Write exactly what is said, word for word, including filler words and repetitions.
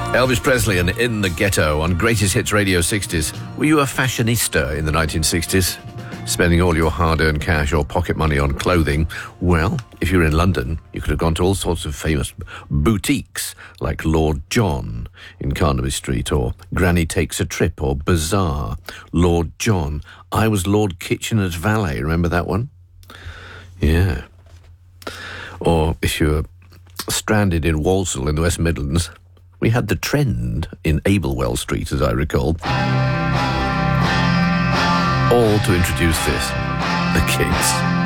Elvis Presley and In the Ghetto on Greatest Hits Radio sixties. Were you a fashionista in the nineteen sixties? Spending all your hard-earned cash or pocket money on clothing? Well, if you're in London, you could have gone to all sorts of famous boutiques like Lord John in Carnaby Street, or Granny Takes a Trip, or Bazaar. Lord John. I was Lord Kitchener's valet. Remember that one? Yeah. Or if you're stranded in Walsall in the West Midlands, we had the Trend in Ablewell Street, as I recall. All to introduce this, the Kinks.